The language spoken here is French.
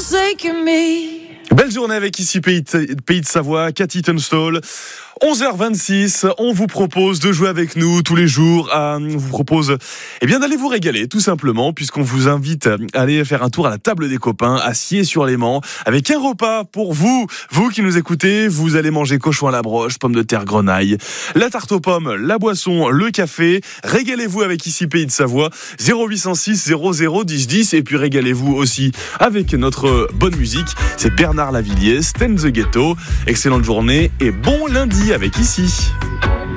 forsaken me. Belle journée avec ici Pays de Savoie, Cathy Tunstall. 11h26, on vous propose de jouer avec nous tous les jours. On vous propose d'aller vous régaler tout simplement, puisqu'on vous invite à aller faire un tour à la table des copains, à Sciez-sur-Léman, avec un repas pour vous. Vous qui nous écoutez, vous allez manger cochon à la broche, pommes de terre, grenaille, la tarte aux pommes, la boisson, le café. Régalez-vous avec ici Pays de Savoie, 0806 00 10 10. Et puis régalez-vous aussi avec notre bonne musique. C'est Bernard Lavilliers, Stand the Ghetto. Excellente journée et bon lundi avec ici.